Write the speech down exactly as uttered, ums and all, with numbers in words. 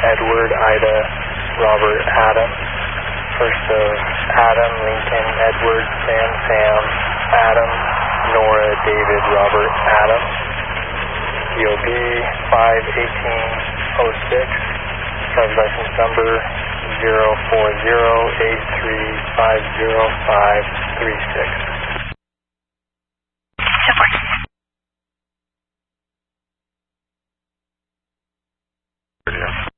Edward, Ida, Robert, Adam. First of Adam, Lincoln, Edward, Sam, Sam, Adam, Nora, David, Robert, Adam. D O B five eighteen oh six, driver's license number zero four zero eight three five zero five three six. Yeah.